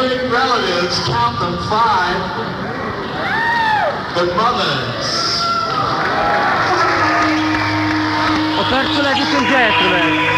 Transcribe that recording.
big relatives, count them 5, but mothers. Ho perso ladies and gentlemen.